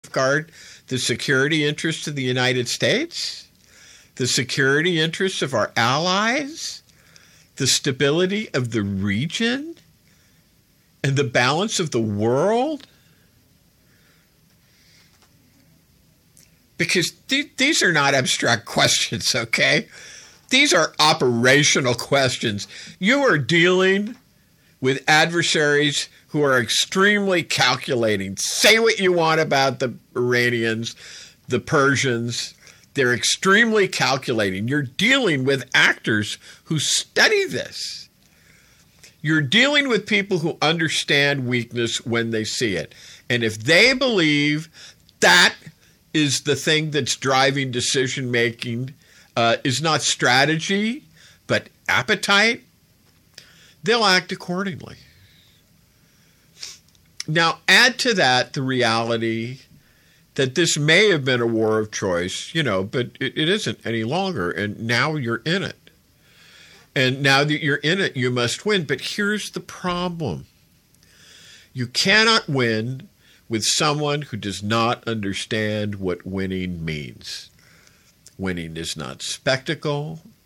safeguard the security interests of the United States, the security interests of our allies, the stability of the region, and the balance of the world? Because these are not abstract questions, okay? These are operational questions. You are dealing with adversaries who are extremely calculating. Say what you want about the Iranians, the Persians. They're extremely calculating. You're dealing with actors who study this. You're dealing with people who understand weakness when they see it. And if they believe that is the thing that's driving decision-making, is not strategy, but appetite, they'll act accordingly. Now, add to that the reality that this may have been a war of choice, but it isn't any longer, and now you're in it. And now that you're in it, you must win. But here's the problem. You cannot win with someone who does not understand what winning means. Winning is not spectacle.